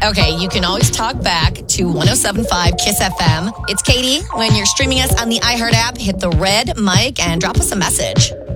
Okay, you can always talk back to 107.5 KISS FM. It's Katie. When you're streaming us on the iHeart app, hit the red mic and drop us a message.